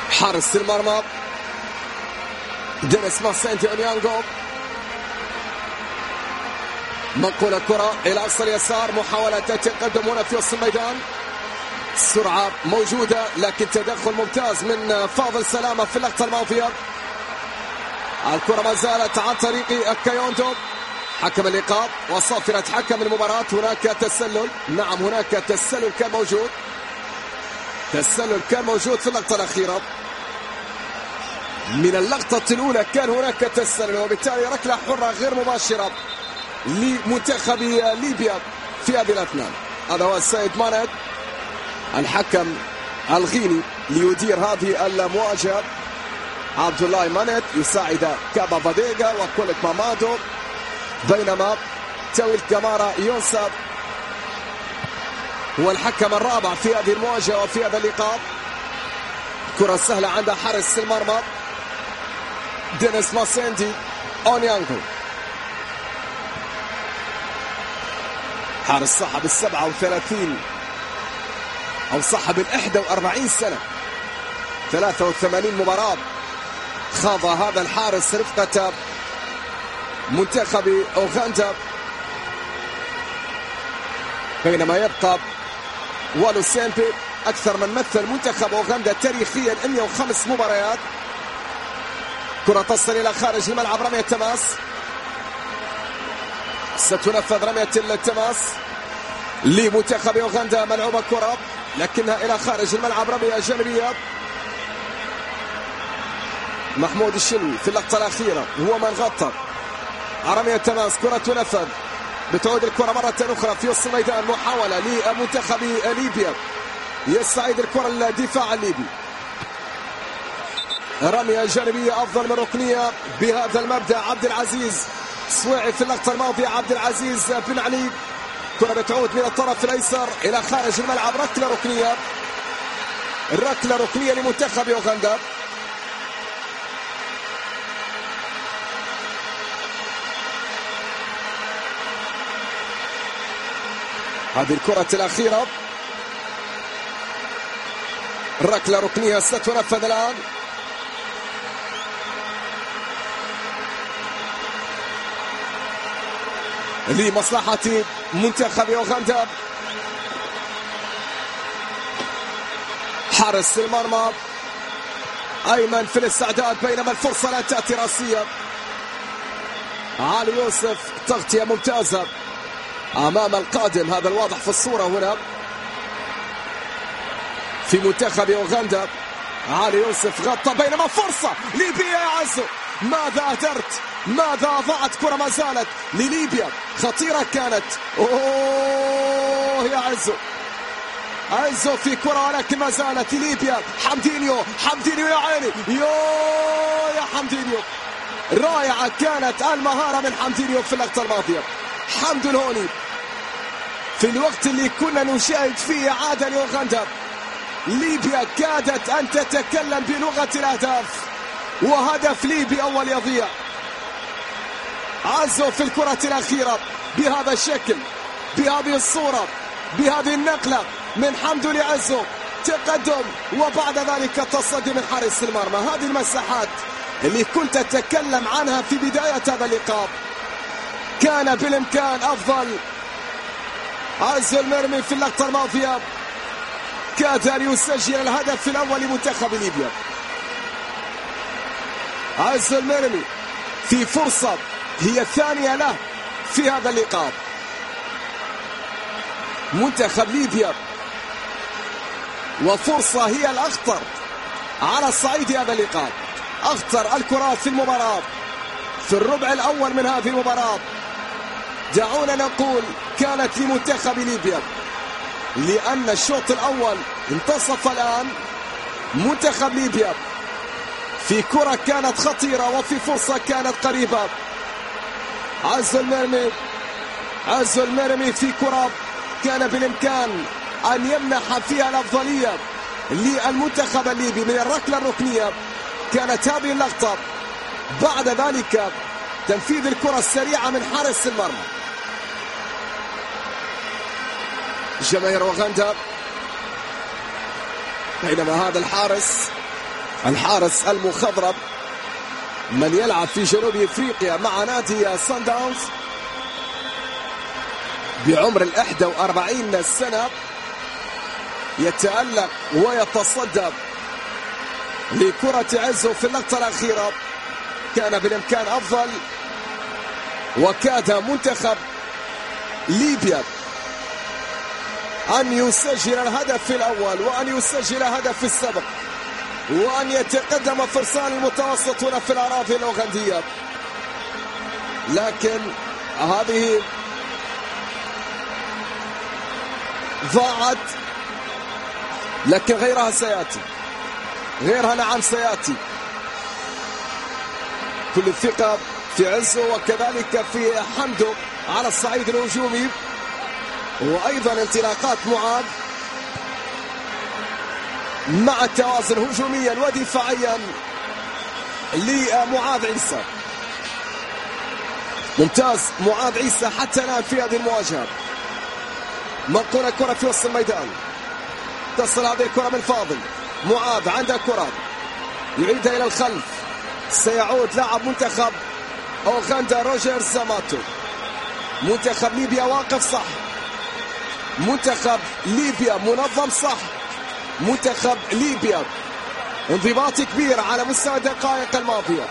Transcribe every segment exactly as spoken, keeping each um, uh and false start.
حارس المرمى دينيس ماسينتي اونيانغو. منقول الكرة إلى أقصى اليسار، محاولة التقدم هنا في وسط الميدان. السرعة موجودة لكن تدخل ممتاز من فاضل سلامة في اللقطة الماضية. الكرة ما زالت عن طريق كايوندو. حكم اللقاء وصافرة حكم المباراة. هناك تسلل، نعم هناك تسلل كان موجود، تسلل كان موجود في اللقطة الأخيرة. من اللقطة الأولى كان هناك تسلل، وبالتالي ركلة حرة غير مباشرة لمنتخب ليبيا في هذه الأثناء. هذا هو السيد ماند الحكم الغيني ليدير هذه المواجهة. عبد الله مانت يساعد كابا فاديغا وكولت مامادو، بينما تويل كامارا يونساب هو الحكم الرابع في هذه المواجهة وفي هذا اللقاء. كرة سهلة عند حارس المرمى دينيس ماسينتي اونيانغو، حارس صاحب السبعة وثلاثين أو صاحب الإحدى وأربعين سنة، ثلاثة وثمانين مباراة خاض هذا الحارس رفقة منتخب أوغندا، بينما يبقى والو سيمبي أكثر من مثل منتخب أوغندا تاريخيا مئة وخمس مباريات. كرة تصل إلى خارج الملعب، رمية تماس، ستنفذ رمية التماس لمنتخب أوغندا. ملعوبة كرة لكنها إلى خارج الملعب، رمية جانبية. محمود الشلوي في اللقطة الأخيرة هو من غطى رمية تماس. كرة تنفذ، بتعود الكرة مرة أخرى في وسط الميدان، محاولة لمنتخب ليبيا يستعيد الكرة الدفاع الليبي. رمية جانبية أفضل من ركنية بهذا المبدأ. عبد العزيز سويعي في اللقطة الماضية، عبد العزيز بن علي. كرة بتعود من الطرف الأيسر إلى خارج الملعب، ركلة ركنية، ركلة ركنية لمنتخب أوغندا. هذه الكرة الأخيرة ركلة ركنية ستنفذ الآن. لمصلحة منتخب أوغندا. حارس المرمى أيمن في الاستعداد، بينما الفرصة لا تأتي راسية. علي يوسف تغطية ممتازة أمام القادم، هذا الواضح في الصورة هنا في منتخب أوغندا. علي يوسف غطى، بينما فرصة ليبيا يا عزو. ماذا أدرت؟ ماذا ضاعت كرة ما زالت لليبيا، خطيرة كانت. أوه يا عزو، عزو في كرة ولكن ما زالت ليبيا. حمدينيو، حمدينيو يا عيني، يو يا حمدينيو، رائعة كانت المهارة من حمدينيو في اللقطة الماضية. حمد الهوني في الوقت اللي كنا نشاهد فيه عادة لأوغندا، ليبيا كادت أن تتكلم بلغة الأهداف، وهدف ليبي أول يضيع. عزو في الكرة الأخيرة بهذا الشكل، بهذه الصورة، بهذه النقلة من حمدو لعزو، تقدم وبعد ذلك التصدي من حارس المرمى. هذه المساحات اللي كنت أتكلم عنها في بداية هذا اللقاء، كان بالإمكان أفضل. عزو المرمي في اللقطة الماضية كاد أن يسجل الهدف الأول لمنتخب ليبيا. عزو المرمي في فرصة هي الثانية له في هذا اللقاء. منتخب ليبيا وفرصة هي الأخطر على الصعيد هذا اللقاء، أخطر الكرات في المباراة في الربع الأول من هذه المباراة. دعونا نقول كانت لمنتخب ليبيا، لأن الشوط الأول انتصف الآن. منتخب ليبيا في كرة كانت خطيرة وفي فرصة كانت قريبة. عزو المرمي، عزو المرمي في كرة كان بالإمكان أن يمنح فيها الأفضلية للمنتخب الليبي من الركلة الركنية. كانت هذه اللقطة، بعد ذلك تنفيذ الكرة السريعة من حارس المرمى. جماهير أوغندا، بينما هذا الحارس الحارس المخضرم من يلعب في جنوب افريقيا مع نادي سان داونز بعمر الإحدى وأربعين سنة، يتألق ويتصدى لكرة عزه في اللقطة الأخيرة. كان بالإمكان أفضل، وكاد منتخب ليبيا أن يسجل الهدف الأول وأن يسجل هدف السبق وأن يتقدم فرسان المتوسط هنا في الأراضي الأوغندية، لكن هذه ضاعت. لكن غيرها سيأتي، غيرها نعم سيأتي. كل الثقة في عزه وكذلك في حمده على الصعيد الهجومي، وأيضا انطلاقات معاذ مع التوازن هجوميا ودفاعيا لمعاذ عيسى. ممتاز معاذ عيسى حتى الآن في هذه المواجهة. منقولة كرة في وسط الميدان، تصل هذه الكرة من فاضل. معاذ عنده كرة يعيدها إلى الخلف، سيعود لاعب منتخب أوغندا روجر زاماتو. منتخب ليبيا واقف صح، منتخب ليبيا منظم صح، منتخب ليبيا انضباط كبير على مستوى الدقائق الماضية،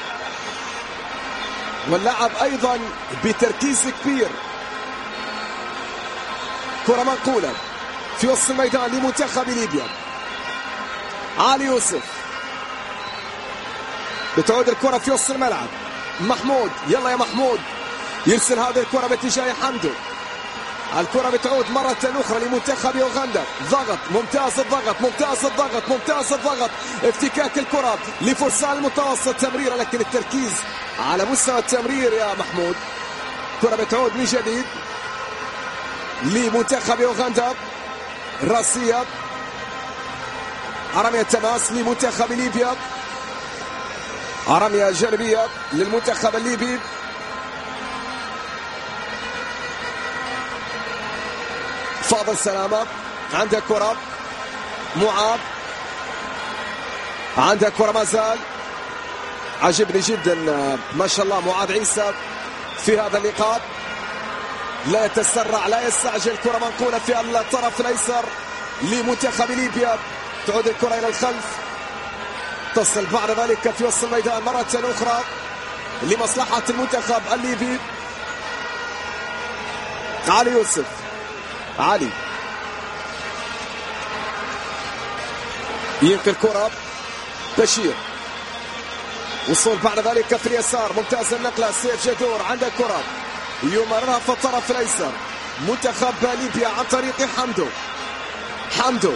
واللاعب أيضا بتركيز كبير. كرة منقولة في وسط الميدان لمنتخب ليبيا. علي يوسف، بتعود الكرة في وسط الملعب. محمود، يلا يا محمود، يرسل هذه الكرة باتجاه حمدو. الكرة بتعود مرة أخرى لمنتخب أوغندا. ضغط، ممتاز الضغط، ممتاز الضغط، ممتاز الضغط. افتكاك الكرة لفرسان المتوسط، تمريرة، لكن التركيز على مستوى التمرير يا محمود. كرة بتعود من جديد لمنتخب أوغندا. راسية، رمية تماس لمنتخب ليبيا، رمية جانبية للمنتخب الليبي. فاضل سلامة عنده كرة. معاذ عنده كرة ما زال. عجبني جدا ما شاء الله معاذ عيسى في هذا اللقاء، لا يتسرع لا يستعجل. كرة منقولة في الطرف الأيسر لمنتخب ليبيا، تعود الكرة إلى الخلف، تصل بعد ذلك في وسط الميدان مرة أخرى لمصلحة المنتخب الليبي. علي يوسف، علي ينقل كرة. بشير، وصول بعد ذلك في اليسار، ممتاز النقلة. سيف جدور عنده كرة يمررها في الطرف الأيسر منتخب ليبيا عن طريق حمدو. حمدو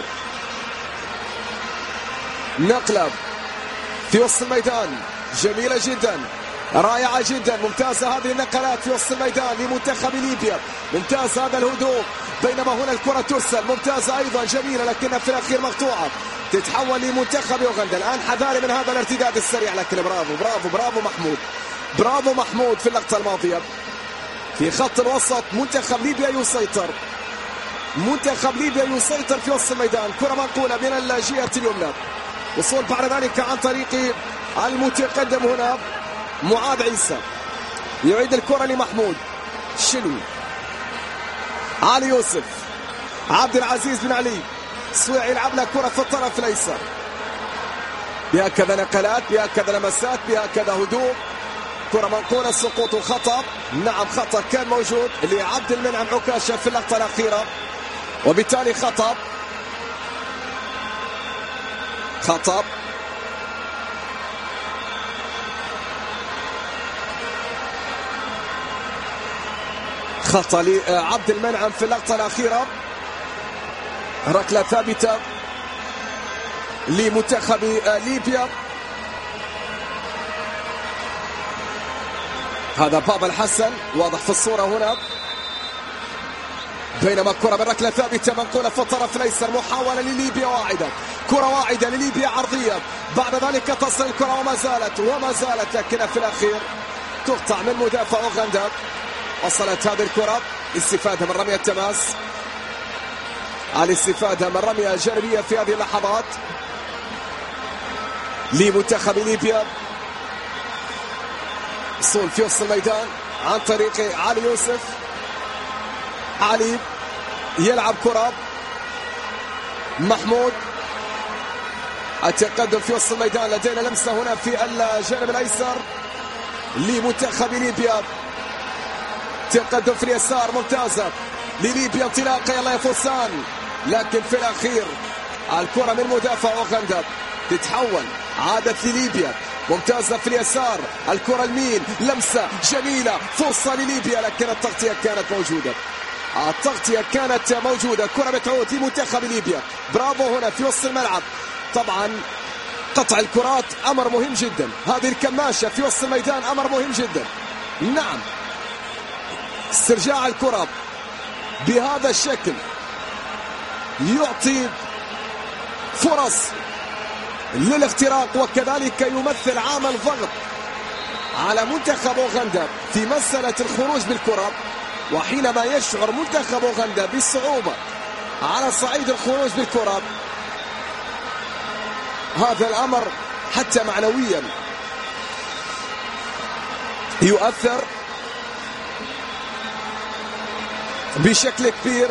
نقلة في وسط الميدان جميلة جدا، رائعة جدا، ممتازة هذه النقلات في وسط الميدان لمنتخب ليبيا. ممتاز هذا الهدوء، بينما هنا الكرة ترسل ممتازة أيضا جميلة، لكنها في الأخير مقطوعة، تتحول لمنتخب أوغندا. الآن حذاري من هذا الارتداد السريع، لكن برافو برافو برافو محمود، برافو محمود في اللقطة الماضية في خط الوسط. منتخب ليبيا يسيطر، منتخب ليبيا يسيطر في وسط الميدان. كرة منقولة من الجهة اليمنى، وصول بعد ذلك عن طريق المتقدم هنا معاذ عيسى، يعيد الكرة لمحمود شلوي. علي يوسف، عبد العزيز بن علي سويع يلعب له كرة في الطرف الأيسر، بهكذا نقلات، بهكذا لمسات، بهكذا هدوء. كرة منقولة، سقوط وخطأ. نعم خطأ كان موجود لعبد المنعم عكاشة في اللقطة الأخيرة، وبالتالي خطأ خطأ. خطأ لعبد المنعم في اللقطة الأخيرة. ركلة ثابتة لمنتخب ليبيا. هذا بابا الحسن واضح في الصورة هنا، بينما الكرة بالركلة ثابتة منقولة في الطرف الأيسر. محاولة لليبيا واعدة، كرة واعدة لليبيا عرضية، بعد ذلك تصل الكرة وما زالت وما زالت لكنها في الأخير تقطع من مدافع أوغندا. وصلت هذه الكرة، استفادة من رمية التماس، الاستفادة من رمية جانبية في هذه اللحظات. لمنتخب ليبيا. وصول في وسط الميدان عن طريق علي يوسف. علي يلعب كرة. محمود التقدم في وسط الميدان. لدينا لمسة هنا في الجانب الأيسر لمنتخب ليبيا. تقدم في اليسار ممتازة لليبيا. انطلاقة يلا يا فرسان، لكن في الأخير الكرة من مدافع أوغندا تتحول. عادت لليبيا ممتازة في اليسار. الكرة المين لمسة جميلة فرصة لليبيا، لكن التغطية كانت موجودة. التغطية كانت موجودة. كرة بتعود لمنتخب ليبيا. برافو هنا في وسط الملعب. طبعا قطع الكرات أمر مهم جدا. هذه الكماشة في وسط الميدان أمر مهم جدا. نعم، استرجاع الكرة بهذا الشكل يعطي فرص للاختراق، وكذلك يمثل عامل ضغط على منتخب أوغندا في مسألة الخروج بالكرة. وحينما يشعر منتخب أوغندا بالصعوبة على صعيد الخروج بالكرة، هذا الأمر حتى معنويا يؤثر بشكل كبير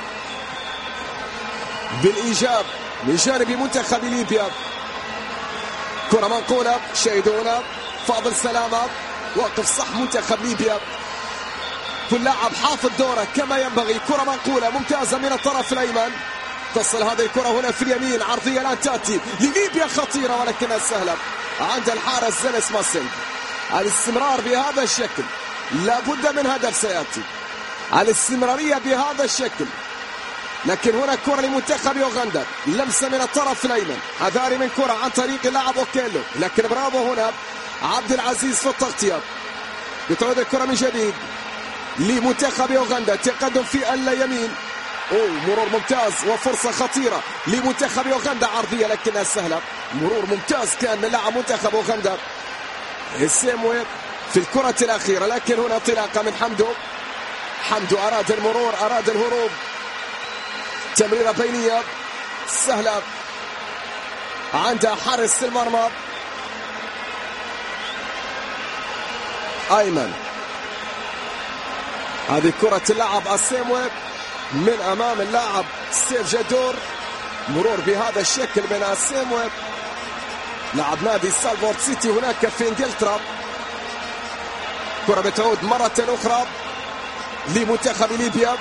بالإيجاب من جانب منتخب ليبيا. كرة منقولة شاهدونا فاضل سلامة. واقف صح منتخب ليبيا، كل لاعب حافظ دوره كما ينبغي. كرة منقولة ممتازة من الطرف الأيمن. تصل هذه الكرة هنا في اليمين. عرضية الآن تأتي لليبيا خطيرة ولكنها سهلة عند الحارس زنس ماسينج. الاستمرار بهذا الشكل لابد من هدف سيأتي. الاستمرارية بهذا الشكل. لكن هنا كرة لمنتخب أوغندا. لمسة من الطرف الأيمن. حذاري من كرة عن طريق اللاعب أوكيلو، لكن برافو هنا عبد العزيز في التغطية. بتعود الكرة من جديد لمنتخب أوغندا. تقدم في اليمين. أوه مرور ممتاز وفرصة خطيرة لمنتخب أوغندا. عرضية لكنها سهلة. مرور ممتاز كان من لاعب منتخب أوغندا السيموي في الكرة الأخيرة، لكن هنا انطلاقة من حمدو. حمدو أراد المرور، أراد الهروب. تمريرة بينية سهلة عند حارس المرمى أيمن. هذه كرة اللاعب السيموي من أمام اللاعب سيف جدور. مرور بهذا الشكل من السيموي لاعب نادي سالفورد سيتي هناك في إنجلترا. كرة بتعود مرة أخرى لمنتخب ليبيا.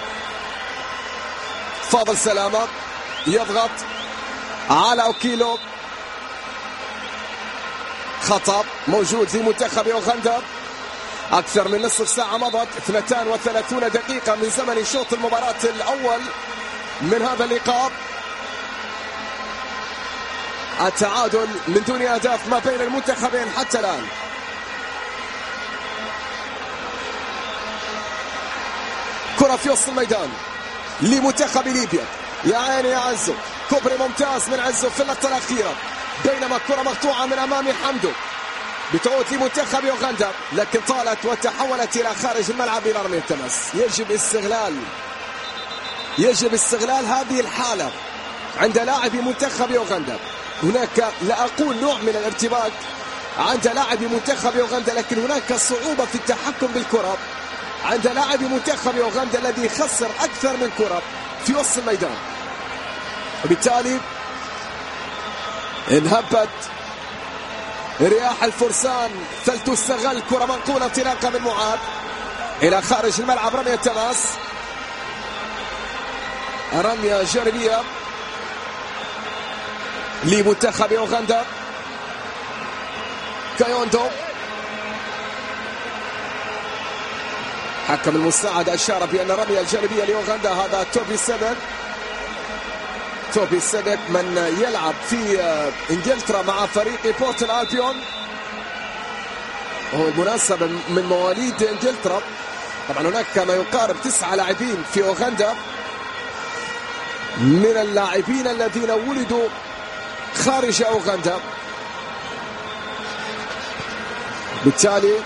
فاضل سلامة يضغط على أوكيلو. خطأ موجود لمنتخب أوغندا. أكثر من نصف ساعة مضت، اثنتين وثلاثين دقيقة من زمن شوط المباراة الأول من هذا اللقاء. التعادل من دون أهداف ما بين المنتخبين حتى الآن. كرة في وسط الميدان لمنتخب ليبيا. يا عيني يا عزو، كوبري ممتاز من عزو في اللقطة الأخيرة، بينما كرة مقطوعة من أمام حمدو. بتعود لمنتخب أوغندا، لكن طالت وتحولت إلى خارج الملعب إلى رمية تماس. يجب استغلال يجب استغلال هذه الحالة عند لاعبي منتخب أوغندا. هناك لا أقول نوع من الارتباك عند لاعبي منتخب أوغندا، لكن هناك صعوبة في التحكم بالكرة عند لاعبي منتخب أوغندا الذي خسر أكثر من كرة في وسط الميدان. وبالتالي انهبت رياح الفرسان، فلتستغل. كرة منقولة انطلاقة من معاذ إلى خارج الملعب. رمية تماس، رمية جانبية لمنتخب أوغندا. كايوندو حكم المساعد أشار بأن الرمية الجانبية لأوغندا هذا توبي سيبك. توبي سيبك من يلعب في إنجلترا مع فريق بورتن ألبيون، وهو بالمناسبة من مواليد إنجلترا. طبعا هناك ما يقارب تسعة لاعبين في أوغندا من اللاعبين الذين ولدوا خارج أوغندا. بالتالي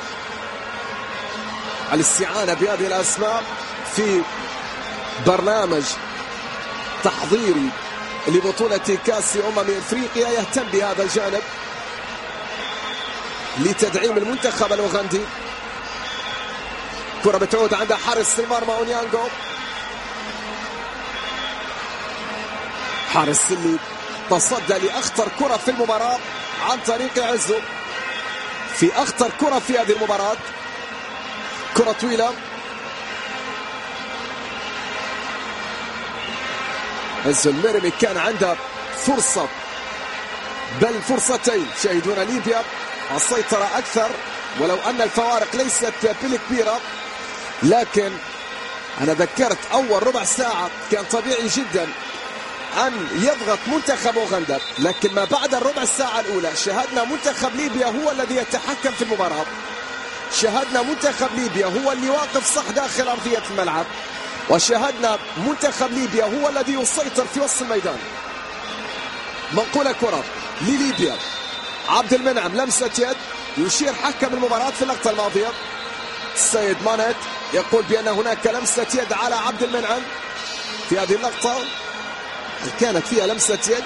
الاستعانة بهذه الأسماء في برنامج تحضيري لبطولة كأس أمم إفريقيا يهتم بهذا الجانب. لتدعيم المنتخب الأوغندي. كرة بتعود عند حارس المرمى أونيانغو، حارس اللي تصدى لأخطر كرة في المباراة عن طريق عزو، في أخطر كرة في هذه المباراة. كرة طويلة، عزو المرمي كان عنده فرصة بل فرصتين. شاهدون ليبيا السيطرة أكثر ولو أن الفوارق ليست بالكبيرة، لكن أنا ذكرت أول ربع ساعة كان طبيعي جدا أن يضغط منتخب أوغندا، لكن ما بعد الربع ساعة الأولى شاهدنا منتخب ليبيا هو الذي يتحكم في المباراة. شاهدنا منتخب ليبيا هو اللي واقف صح داخل أرضية الملعب، وشاهدنا منتخب ليبيا هو الذي يسيطر في وسط الميدان. منقولة كرة لليبيا، عبد المنعم لمسة يد، يشير حكم المباراة في اللقطة الماضية السيد مانت يقول بأن هناك لمسة يد على عبد المنعم في هذه اللقطة. هل كانت فيها لمسة يد؟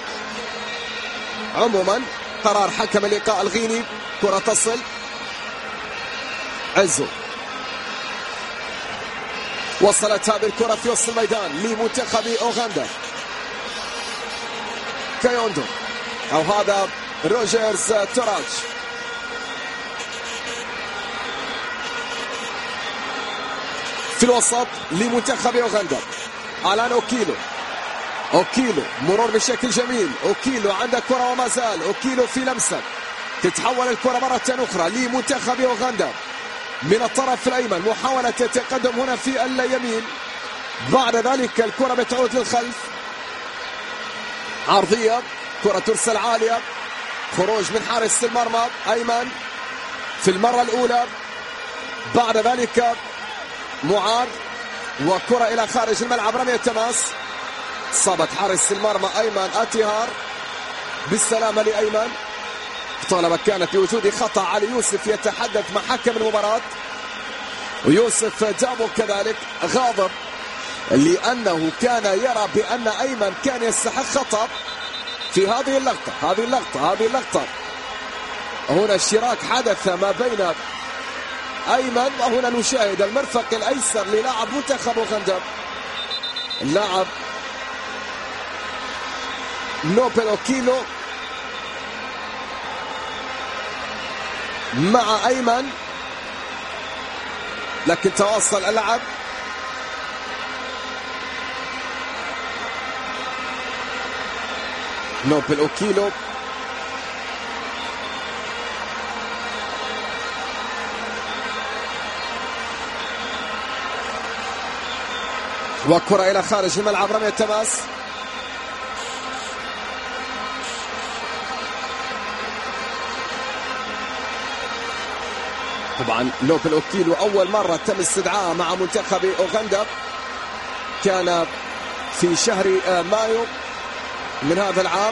عموما قرار حكم اللقاء الغيني. كرة تصل، عزو وصلت هذه الكرة في وسط الميدان لمنتخب أوغندا. كايوندو أو هذا روجرز توراج، في الوسط لمنتخب أوغندا الان أوكيلو. أوكيلو مرور بشكل جميل، أوكيلو عنده كرة وما زال أوكيلو في لمسة، تتحول الكرة مرة أخرى لمنتخب أوغندا من الطرف الأيمن، محاولة التقدم هنا في اليمين، بعد ذلك الكرة بتعود للخلف، عرضية، كرة ترسل عالية، خروج من حارس المرمى أيمن في المرة الأولى، بعد ذلك معاذ وكرة إلى خارج الملعب، رمية تماس، صابت حارس المرمى أيمن أتيهار، بالسلامة لأيمن. طالما كانت بوجود خطأ علي يوسف يتحدث مع حكم المباراة، ويوسف دابو كذلك غاضب لأنه كان يرى بأن أيمن كان يستحق خطأ في هذه اللقطة. هذه اللقطة هذه اللقطة هنا اشتراك حدث ما بين أيمن، وهنا نشاهد المرفق الأيسر للاعب منتخب أوغندا، اللاعب نوبل أوكيلو مع أيمن، لكن تواصل اللعب. نوبل أوكيلو وكرة إلى خارج الملعب، رمية تماس، طبعا نوبل أوكيلو أول مرة تم استدعاء مع منتخب أوغندا كان في شهر مايو من هذا العام.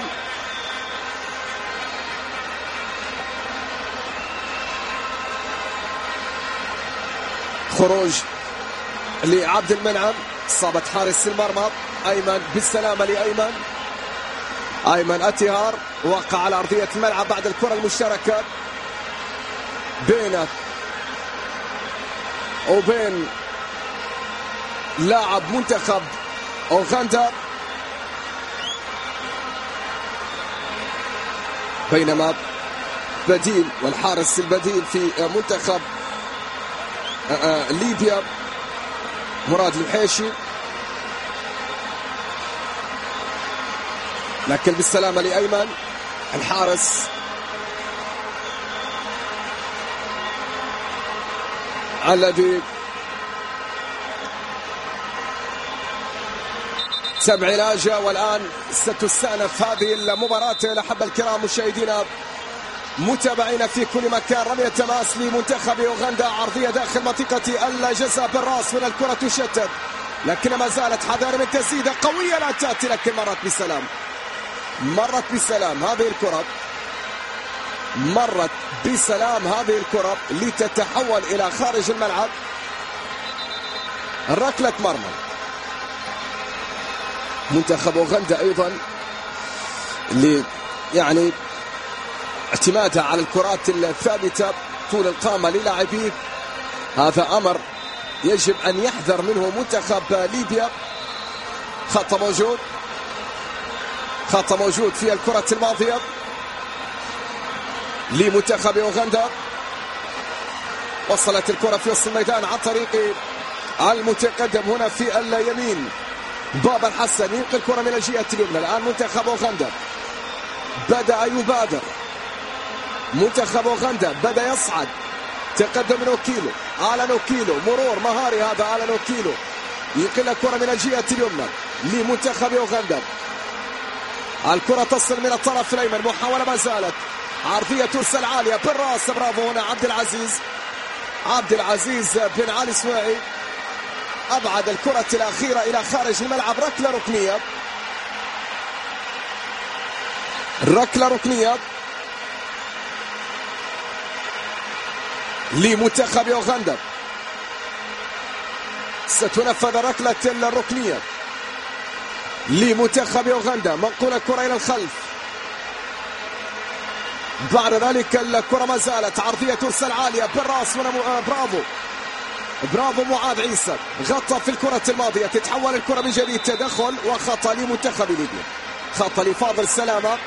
خروج لعبد المنعم، صابت حارس المرمى أيمن، بالسلامة لأيمن. أيمن أتيهار وقع على أرضية الملعب بعد الكرة المشتركة بينه وبين لاعب منتخب أوغندا، بينما بديل والحارس البديل في منتخب ليبيا مراد الحيشي، لكن بالسلامة لأيمن الحارس الذي تم علاجه، والآن ستستأنف هذه المباراة. الأحبة الكرام مشاهدينا متابعينا في كل مكان، رمية تماس لمنتخب أوغندا، عرضية داخل منطقة الجزاء بالراس، من الكرة تشتت لكن ما زالت حذر من تسديدة قوية لا تأتي، لكن مرت بسلام، مرت بسلام هذه الكرة، مرت بسلام هذه الكرة لتتحول إلى خارج الملعب. ركلة مرمى منتخب أوغندا أيضا اللي يعني اعتمادها على الكرات الثابتة طول القامة للاعبيه، هذا أمر يجب أن يحذر منه منتخب ليبيا. خطأ موجود، خطأ موجود في الكرة الماضية لمنتخب أوغندا. وصلت الكرة في وسط الميدان عن طريق المتقدم هنا في اليمين بابا الحسن، ينقل الكرة من الجهة اليمنى. الآن منتخب أوغندا بدأ يبادر، منتخب أوغندا بدأ يصعد، تقدم من أوكيلو، ألان أوكيلو، مرور مهاري هذا ألان أوكيلو، ينقل الكرة من الجهة اليمنى لمنتخب أوغندا. الكرة تصل من الطرف الأيمن، محاولة ما زالت، عرضية ترسل عالية بالراس، برافو هنا عبد العزيز، عبد العزيز بن علي سويعي أبعد الكرة الأخيرة إلى خارج الملعب. ركلة ركنية، ركلة ركنية لمنتخب أوغندا. ستنفذ الركلة الركنية لمنتخب أوغندا، منقول الكرة إلى الخلف. بعد ذلك الكرة ما زالت، عرضية ترسل عالية بالراس، برافو برافو معاذ عيسى، غطى في الكرة الماضية. تتحول الكرة من جديد، تدخل وخطأ لمنتخب ليبيا، خطأ لفاضل سلامة.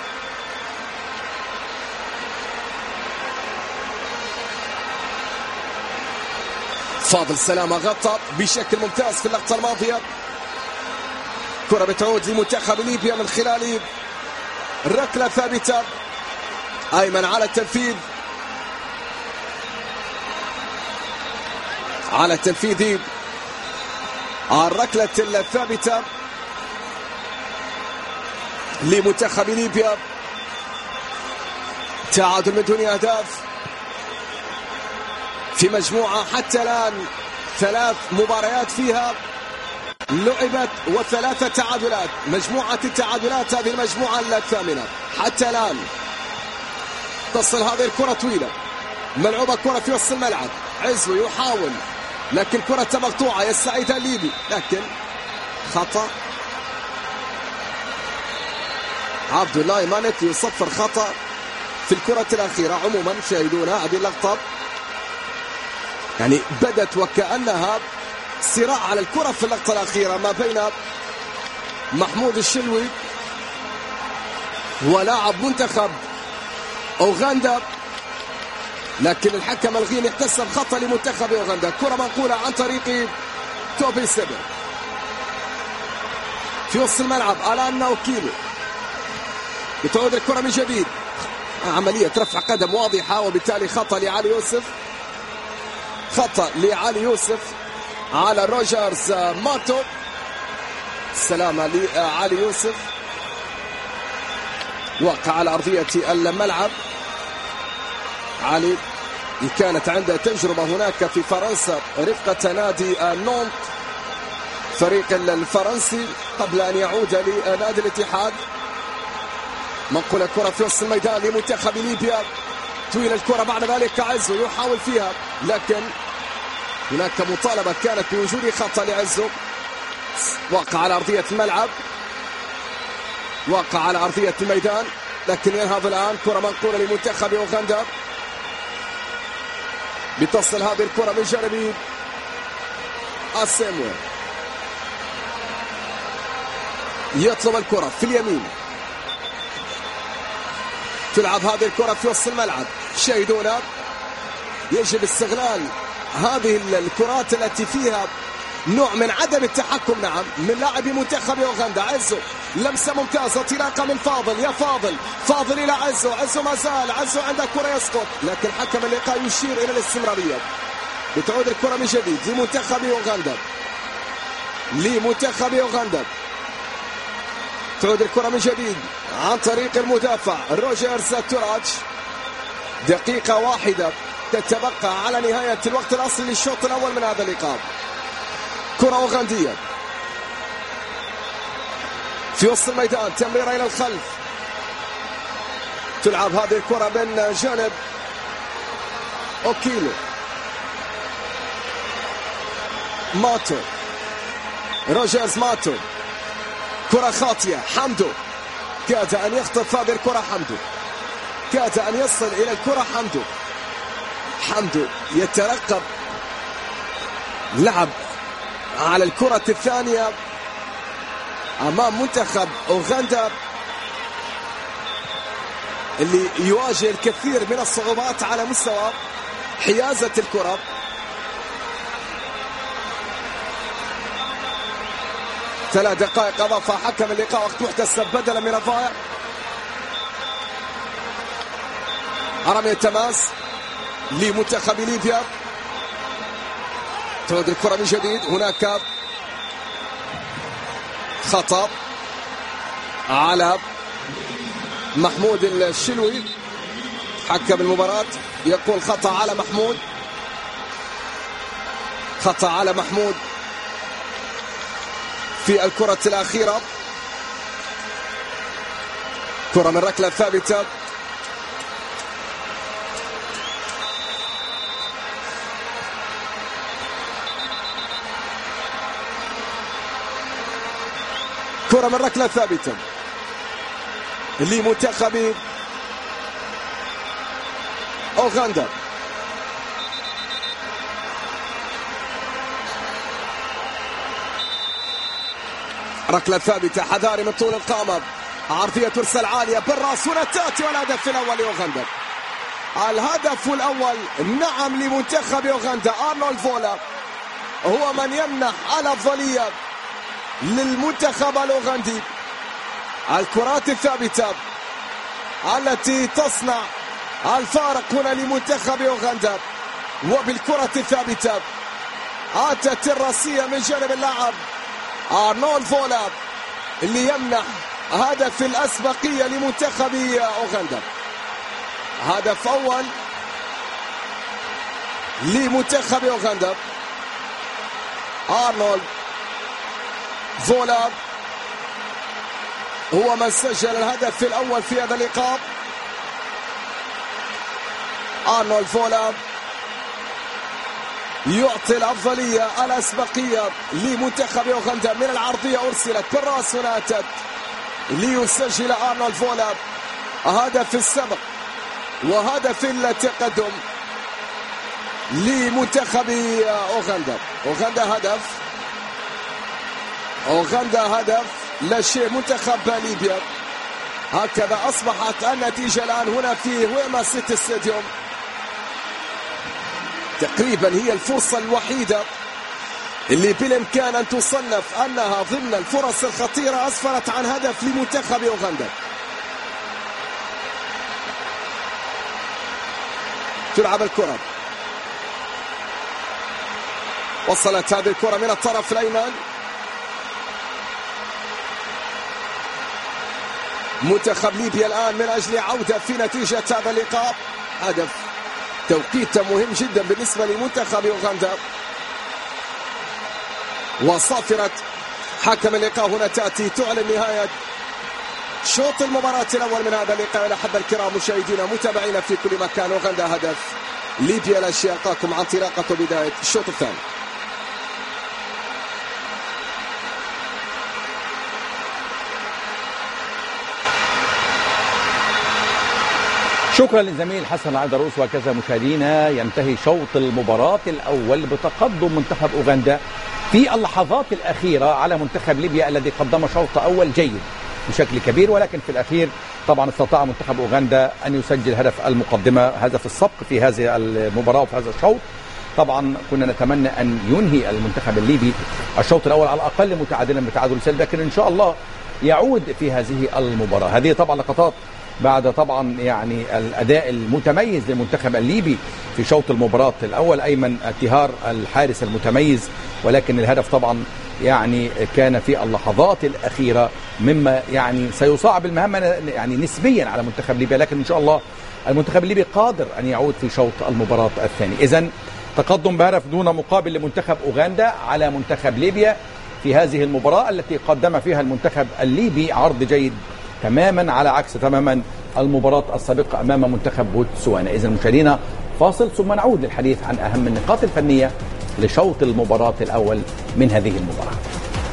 فاضل سلامة غطى بشكل ممتاز في اللقطة الماضية. كرة بتعود لمنتخب ليبيا من خلال ركلة ثابتة. أيمن على التنفيذ، على التنفيذ الركلة الثابتة لمنتخب ليبيا. تعادل من دون أهداف في مجموعة حتى الآن ثلاث مباريات فيها لعبت وثلاثة تعادلات، مجموعة التعادلات هذه المجموعة الثامنة حتى الآن. تصل هذه الكرة طويلة، ملعوبة كرة في وسط الملعب، عزو يحاول لكن كرة مقطوعة، يستعيدها الليبي لكن خطأ. عبد الله مانت يصفر خطأ في الكرة الأخيرة. عموما شاهدونا هذه اللقطة يعني بدت وكأنها صراع على الكرة في اللقطة الأخيرة ما بين محمود الشلوي ولاعب منتخب أوغندا، لكن الحكم الغيني احتسب خطأ لمنتخب أوغندا. كرة منقولة عن طريق توبي سيبر في وسط الملعب، ألان أوكيلو، بتعود الكرة من جديد، عملية رفع قدم واضحة وبالتالي خطأ لعلي يوسف، خطأ لعلي يوسف على روجرز ماتو. سلامة لعلي يوسف، وقع على أرضية الملعب. علي كانت عنده تجربة هناك في فرنسا رفقة نادي نونت فريق الفرنسي قبل أن يعود لنادي الاتحاد. منقول الكرة في وسط الميدان لمنتخب ليبيا، طويل الكرة بعد ذلك عزو يحاول فيها لكن هناك مطالبة كانت بوجود خطأ لعزو. وقع على أرضية الملعب، وقع على أرضية الميدان لكن ينهض الآن. كرة منقولة لمنتخب أوغندا، بتصل هذه الكرة من جانب أسيمويل، يطلب الكرة في اليمين، تلعب هذه الكرة في وسط الملعب. شاهدونا يجب استغلال هذه الكرات التي فيها نوع من عدم التحكم نعم من لاعبي منتخب أوغندا. عزو لمسة ممتازة، انطلاقة من فاضل، يا فاضل، فاضل إلى عزو، عزو ما زال، عزو عنده كرة يسقط لكن حكم اللقاء يشير إلى الاستمرارية. بتعود الكرة من جديد لمنتخب أوغندا، لمنتخب أوغندا، تعود الكرة من جديد عن طريق المدافع روجرز توراتش. دقيقة واحدة تتبقى على نهاية الوقت الأصلي للشوط الأول من هذا اللقاء. كرة أوغندية في وسط الميدان، تمريرة إلى الخلف، تلعب هذه الكرة بين جانب أوكيلو، ماتو، روجرز ماتو، كرة خاطئة، حمدو كاد أن يخطف هذه الكرة، حمدو كاد أن يصل إلى الكرة حمدو. حمدو يترقب، لعب على الكرة الثانية أمام منتخب أوغندا اللي يواجه الكثير من الصعوبات على مستوى حيازة الكرة. ثلاث دقائق أضافها حكم اللقاء، وقت محتسب بدلا من الضائع. رمي التماس لمنتخب ليبيا، تعود الكرة من جديد. هناك خطأ على محمود الشلوي، حكم المباراة يقول خطأ على محمود، خطأ على محمود في الكرة الأخيرة. كرة من ركلة ثابتة، كرة من ركلة ثابتة لمنتخب أوغندا. ركلة ثابتة، حذاري من طول القامة، عرضية ترسل عالية بالراس، هنا تأتي والهدف الأول لأوغندا. الهدف الأول نعم لمنتخب أوغندا. أرنولد فولا هو من يمنح الأفضلية للمنتخب الأوغندي. الكرات الثابتة التي تصنع الفارق هنا لمنتخب أوغندا، وبالكرة الثابتة أتت الراسية من جانب اللاعب أرنولد فولا اللي يمنح هدف الأسبقية لمنتخب أوغندا. هدف أول لمنتخب أوغندا. أرنولد فولا هو من سجل الهدف الأول في هذا اللقاء. أرنولد فولا يعطي الأفضلية الأسبقية لمنتخب أوغندا من العرضية، أرسلت بالرأس هنا أتت ليسجل أرنولد فولا هدف السبق وهدف التقدم لمنتخب أوغندا. أوغندا هدف، أوغندا هدف لا شيء منتخب ليبيا. هكذا أصبحت النتيجة الآن هنا في هويما سيتي ستاديوم. تقريبا هي الفرصة الوحيدة اللي بالإمكان أن تصنف أنها ضمن الفرص الخطيرة، أسفرت عن هدف لمنتخب أوغندا. تلعب الكرة، وصلت هذه الكرة من الطرف الأيمن. منتخب ليبيا الآن من أجل عودة في نتيجة هذا اللقاء. هدف توقيت مهم جدا بالنسبة لمنتخب أوغندا. وصافرة حكم اللقاء هنا تأتي تعلن نهاية شوط المباراة الأول من هذا اللقاء. الأحبة الكرام مشاهدينا متابعينا في كل مكان، أوغندا هدف، ليبيا لا شيء. ألقاكم عن طريقة بداية الشوط الثاني. شكرا للزميل حسن العيدروس. وكذا مشاهدينا ينتهي شوط المباراة الأول بتقدم منتخب أوغندا في اللحظات الأخيرة على منتخب ليبيا الذي قدم شوط أول جيد بشكل كبير، ولكن في الأخير طبعا استطاع منتخب أوغندا أن يسجل هدف المقدمة، هدف السبق في هذه المباراة وفي هذا الشوط. طبعا كنا نتمنى أن ينهي المنتخب الليبي الشوط الأول على الأقل متعادلا بتعادل سلبي، لكن إن شاء الله يعود في هذه المباراة. هذه طبعا لقطات بعد طبعا يعني الأداء المتميز للمنتخب الليبي في شوط المباراة الأول. أيمن التهار الحارس المتميز، ولكن الهدف طبعا يعني كان في اللحظات الأخيرة مما يعني سيصعب المهمة يعني نسبيا على منتخب ليبيا، لكن إن شاء الله المنتخب الليبي قادر أن يعود في شوط المباراة الثاني. إذن تقدم بهدف دون مقابل لمنتخب أوغندا على منتخب ليبيا في هذه المباراة التي قدم فيها المنتخب الليبي عرض جيد تماما، على عكس تماما المباراة السابقة أمام منتخب بوتسوانا. إذن مشاهدينا فاصل ثم نعود للحديث عن أهم النقاط الفنية لشوط المباراة الأول من هذه المباراة.